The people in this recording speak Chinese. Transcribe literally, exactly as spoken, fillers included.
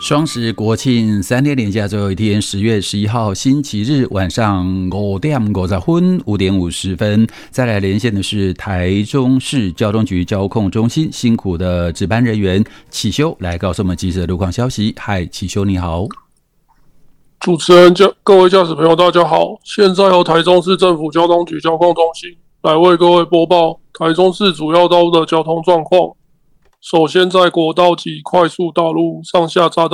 双十国庆三天连假最后一天，十月十一号星期日晚上五点五十分，五点五十分，再来连线的是台中市交通局交控中心辛苦的值班人员启修，来告诉我们即时的路况消息。嗨，启修你好。 主持人、各位驾驶朋友大家好，现在由台中市政府交通局交控中心来为各位播报台中市主要道路的交通状况。首先在国道及快速道路上下匝